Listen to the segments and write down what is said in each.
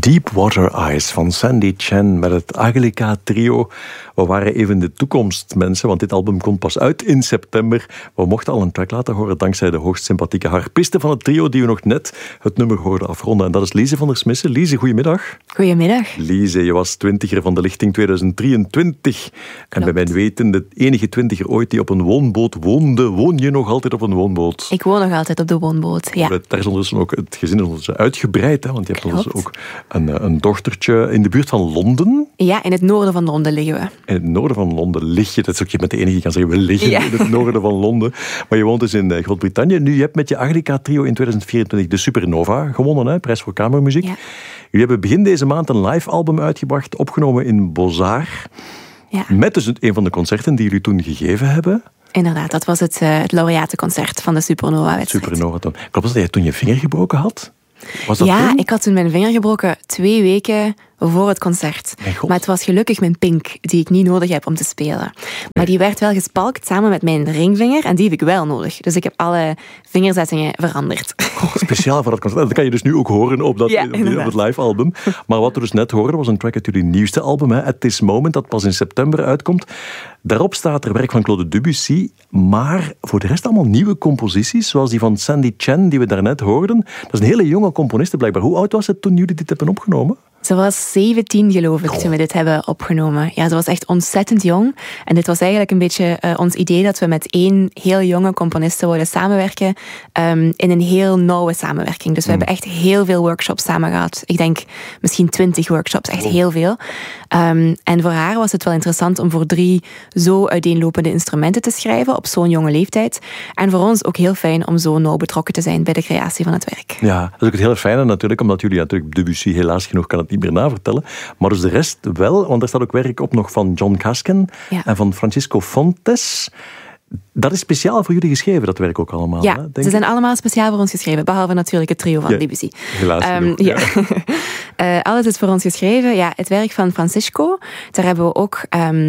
Deepwater Eyes van Sandy Chen met het Angelica Trio. We waren even de toekomst, mensen, want dit album komt pas uit in september. We mochten al een track laten horen dankzij de hoogst sympathieke harpiste van het trio die we nog net het nummer hoorden afronden. En dat is Lise van der Smissen. Lise, goedemiddag. Goedemiddag. Lise, je was 20er van de lichting 2023. Klopt. En bij mijn weten de enige 20er ooit die op een woonboot woonde. Woon je nog altijd op een woonboot? Ik woon nog altijd op de woonboot, ja. Daar is ondertussen ook het gezin uitgebreid, hè, want je hebt ondertussen ook een dochtertje in de buurt van Londen. Ja, in het noorden van Londen liggen we. In het noorden van Londen lig je. Dat is ook je met de enige die kan zeggen, we liggen in het noorden van Londen. Maar je woont dus in Groot-Brittannië. Nu, je hebt met je Angelica Trio in 2024 de Supernova gewonnen, hè, prijs voor kamermuziek. Ja. Jullie hebben begin deze maand een live album uitgebracht, opgenomen in Beaux-Arts. Ja. Met dus een van de concerten die jullie toen gegeven hebben. Inderdaad, dat was het laureatenconcert van de Supernova-wedstrijd. Supernova dan. Klopt dat jij toen je vinger gebroken had? Ja, ik had toen mijn vinger gebroken 2 weken voor het concert. Maar het was gelukkig mijn pink, die ik niet nodig heb om te spelen. Maar die werd wel gespalkt samen met mijn ringvinger en die heb ik wel nodig. Dus ik heb alle vingerzettingen veranderd. Speciaal voor dat concert. Dat kan je dus nu ook horen op het live album. Maar wat we dus net hoorden was een track uit jullie nieuwste album, hè, At This Moment, dat pas in september uitkomt. Daarop staat er werk van Claude Debussy, maar voor de rest allemaal nieuwe composities, zoals die van Sandy Chen, die we daarnet hoorden. Dat is een hele jonge componiste blijkbaar. Hoe oud was het toen jullie dit hebben opgenomen? Ze was 17, geloof ik, toen we dit hebben opgenomen. Ja, ze was echt ontzettend jong. En dit was eigenlijk een beetje ons idee dat we met 1 heel jonge componiste wilden samenwerken in een heel nauwe samenwerking. Dus we hebben echt heel veel workshops samen gehad. Ik denk misschien 20 workshops, echt heel veel. En voor haar was het wel interessant om voor 3 zo uiteenlopende instrumenten te schrijven op zo'n jonge leeftijd. En voor ons ook heel fijn om zo nauw betrokken te zijn bij de creatie van het werk. Ja, dat is ook het hele fijne natuurlijk, omdat jullie natuurlijk Debussy helaas genoeg kan het niet meer navertellen. Maar dus de rest wel, want er staat ook werk op nog van John Gaskin en van Francisco Fontes. Dat is speciaal voor jullie geschreven, dat werk ook allemaal. Ja, ze zijn allemaal speciaal voor ons geschreven, behalve natuurlijk het trio van Debussy. Helaas genoeg, alles is voor ons geschreven. Ja, het werk van Francisco, daar hebben we ook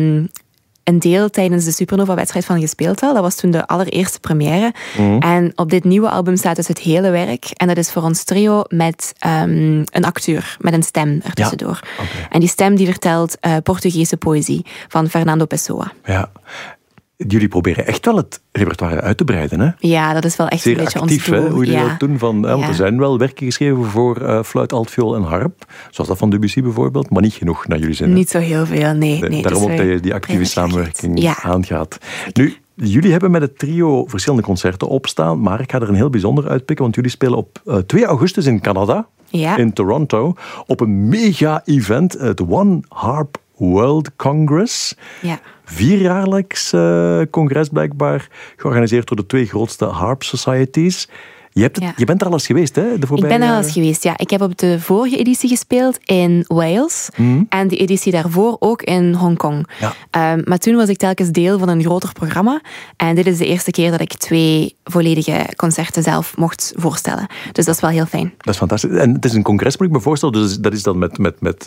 een deel tijdens de Supernova-wedstrijd van gespeeld al. Dat was toen de allereerste première. En op dit nieuwe album staat dus het hele werk. En dat is voor ons trio met een acteur, met een stem ertussendoor. Ja, okay. En die stem die vertelt Portugese poëzie van Fernando Pessoa. Ja. Jullie proberen echt wel het repertoire uit te breiden, hè? Ja, dat is wel echt zeer een beetje actief, ons doel. Hoe jullie dat doen van... Want er zijn wel werken geschreven voor fluit, altviool en harp. Zoals dat van Debussy bijvoorbeeld. Maar niet genoeg naar jullie zin. Niet zo heel veel, nee. Daarom ook dat je die actieve samenwerking aangaat. Nu, jullie hebben met het trio verschillende concerten opstaan. Maar ik ga er een heel bijzonder uitpikken. Want jullie spelen op 2 augustus in Canada. Ja. In Toronto. Op een mega-event. Het One Harp World Congress. Ja. 4-jaarlijks congres blijkbaar, georganiseerd door de 2 grootste harp societies. Je bent er al eens geweest, hè? Ik ben er al eens geweest, ja. Ik heb op de vorige editie gespeeld in Wales. En die editie daarvoor ook in Hongkong. Ja. Maar toen was ik telkens deel van een groter programma. En dit is de eerste keer dat ik 2 volledige concerten zelf mocht voorstellen. Dus dat is wel heel fijn. Dat is fantastisch. En het is een congres, moet ik me voorstellen. Dus dat is dan met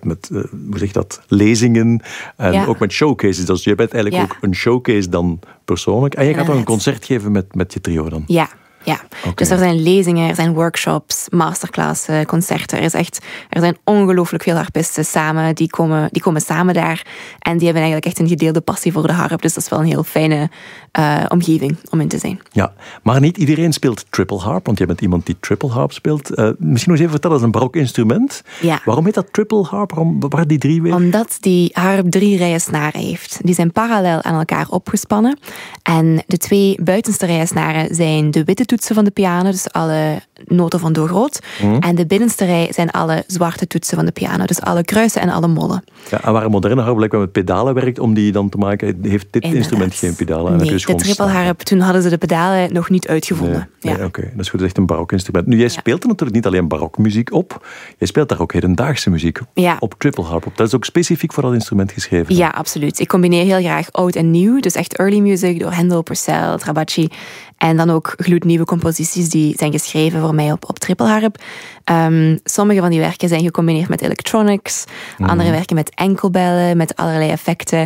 hoe zeg je dat, lezingen. En ook met showcases. Dus je bent eigenlijk ook een showcase dan persoonlijk. En je gaat dan een concert geven met je trio dan. Ja. Ja, dus er zijn lezingen, er zijn workshops, masterclassen, concerten. Er zijn ongelooflijk veel harpisten samen, die komen samen daar. En die hebben eigenlijk echt een gedeelde passie voor de harp. Dus dat is wel een heel fijne omgeving om in te zijn. Ja, maar niet iedereen speelt triple harp, want je bent iemand die triple harp speelt. Misschien nog eens even vertellen, dat is een barok instrument. Ja. Waarom heet dat triple harp? Waar die 3 weer? Omdat die harp 3 rijen snaren heeft. Die zijn parallel aan elkaar opgespannen. En de 2 buitenste rijen snaren zijn de witte toetsen van de piano, dus alle noten van do groot. En de binnenste rij zijn alle zwarte toetsen van de piano, dus alle kruisen en alle mollen. Ja, en waar een moderne harp blijkbaar met pedalen werkt, om die dan te maken, heeft dit instrument geen pedalen? Nee, de triple harp, toen hadden ze de pedalen nog niet uitgevonden. Nee, oké. Dat is goed, dat is echt een barok instrument. Nu, jij speelt er natuurlijk niet alleen barokmuziek op, jij speelt daar ook hedendaagse muziek op triple harp op. Dat is ook specifiek voor dat instrument geschreven. Ja, absoluut. Ik combineer heel graag oud en nieuw, dus echt early music door Handel, Purcell, Trabaci. En dan ook gloednieuwe composities die zijn geschreven voor mij op triple harp. Sommige van die werken zijn gecombineerd met electronics. Andere werken met enkelbellen, met allerlei effecten.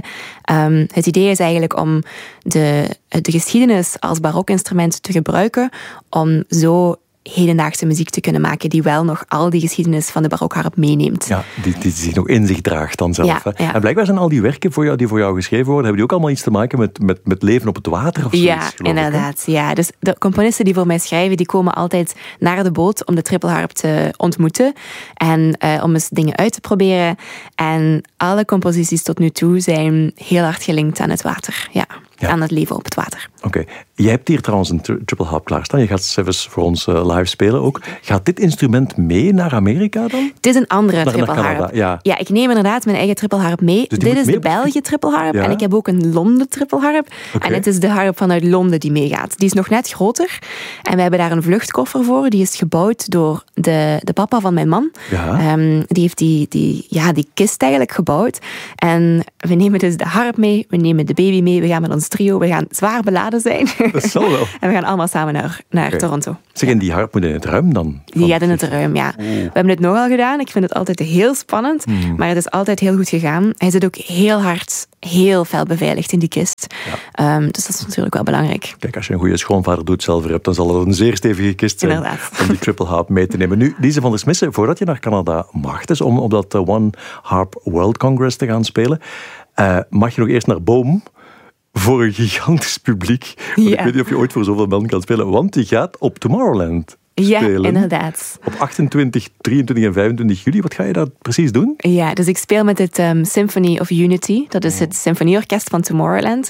Het idee is eigenlijk om de geschiedenis als barokinstrument te gebruiken om zo hedendaagse muziek te kunnen maken die wel nog al die geschiedenis van de barokharp meeneemt. Ja, die zich nog in zich draagt dan zelf. Ja, ja. En blijkbaar zijn al die werken die voor jou geschreven worden, hebben die ook allemaal iets te maken met leven op het water of zoiets? Ja, inderdaad. Ja. Dus de componisten die voor mij schrijven, die komen altijd naar de boot om de trippelharp te ontmoeten en om eens dingen uit te proberen. En alle composities tot nu toe zijn heel hard gelinkt aan het water. Ja. Aan het leven op het water. Oké. Je hebt hier trouwens een triple harp klaarstaan. Je gaat zelfs voor ons live spelen ook. Gaat dit instrument mee naar Amerika dan? Het is een andere triple harp. Ja, ik neem inderdaad mijn eigen triple harp mee. Dus dit is de België triple harp. Ja. En ik heb ook een Londen triple harp. Okay. En het is de harp vanuit Londen die meegaat. Die is nog net groter. En we hebben daar een vluchtkoffer voor. Die is gebouwd door de papa van mijn man. Ja. Die heeft die kist eigenlijk gebouwd. En we nemen dus de harp mee. We nemen de baby mee. We gaan met ons trio. We gaan zwaar beladen zijn. Dat zal wel. En we gaan allemaal samen naar Toronto. Zeg, en die harp moet in het ruim dan? Die gaat in het ruim, ja. We hebben het nogal gedaan. Ik vind het altijd heel spannend. Maar het is altijd heel goed gegaan. Hij zit ook heel hard, heel fel beveiligd in die kist. Ja. Dus dat is natuurlijk wel belangrijk. Kijk, als je een goede schoonvader doet zelf hebt, dan zal het een zeer stevige kist zijn. Inderdaad. Om die triple harp mee te nemen. Nu, Lise van der Smissen, voordat je naar Canada mag, dus om op dat One Harp World Congress te gaan spelen, mag je nog eerst naar Boom voor een gigantisch publiek. Want ik weet niet of je ooit voor zoveel mensen kan spelen, want je gaat op Tomorrowland spelen. Ja, inderdaad. Op 28, 23 en 25 juli. Wat ga je daar precies doen? Ja, dus ik speel met het Symphony of Unity. Dat is het symfonieorkest van Tomorrowland.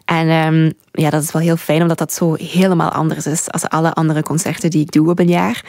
En dat is wel heel fijn, omdat dat zo helemaal anders is als alle andere concerten die ik doe op een jaar.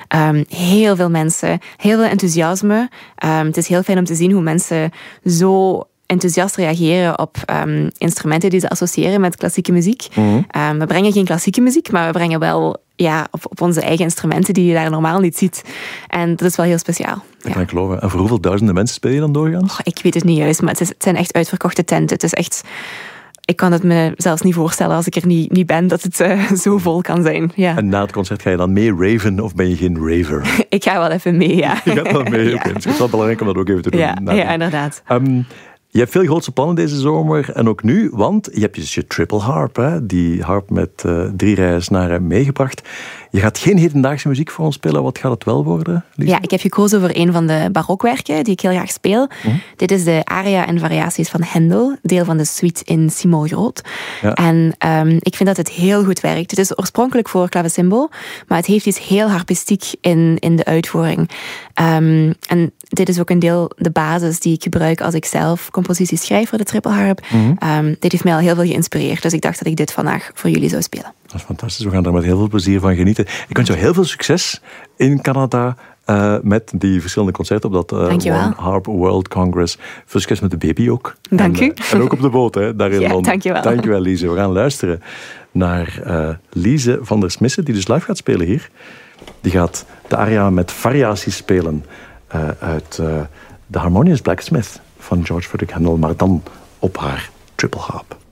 Heel veel mensen, heel veel enthousiasme. Het is heel fijn om te zien hoe mensen zo enthousiast reageren op instrumenten die ze associëren met klassieke muziek. We brengen geen klassieke muziek, maar we brengen wel op onze eigen instrumenten die je daar normaal niet ziet. En dat is wel heel speciaal. Dat kan ik geloven. En voor hoeveel duizenden mensen speel je dan doorgaans? Ik weet het niet juist, maar het zijn echt uitverkochte tenten. Het is echt... Ik kan het me zelfs niet voorstellen als ik er niet ben, dat het zo vol kan zijn. Ja. En na het concert ga je dan mee raven of ben je geen raver? Ik ga wel even mee, ja. Je gaat wel mee, oké. Het is wel belangrijk om dat ook even te doen. Ja, inderdaad. Je hebt veel grootse plannen deze zomer en ook nu, want je hebt dus je triple harp, hè? Die harp met 3 rijen snaren meegebracht. Je gaat geen hedendaagse muziek voor ons spelen. Wat gaat het wel worden, Lise? Ja, ik heb gekozen voor een van de barokwerken die ik heel graag speel. Dit is de aria en variaties van Händel, deel van de suite in Si mol groot. Ja. En ik vind dat het heel goed werkt. Het is oorspronkelijk voor clavecembal, maar het heeft iets heel harpistiek in de uitvoering. En dit is ook een deel de basis die ik gebruik als ik zelf composities schrijf voor de triple harp. Dit heeft mij al heel veel geïnspireerd, dus ik dacht dat ik dit vandaag voor jullie zou spelen. Dat is fantastisch. We gaan daar met heel veel plezier van genieten. Ik wens jou heel veel succes in Canada met die verschillende concerten op dat One Harp World Congress. Veel succes met de baby ook. Dank u. En ook op de boot, hè, daar in Londen. Dankjewel. Dankjewel, Lise. We gaan luisteren naar Lise van der Smissen, die dus live gaat spelen hier. Die gaat de aria met variaties spelen uit The Harmonious Blacksmith van George Frederick Handel, maar dan op haar triple harp.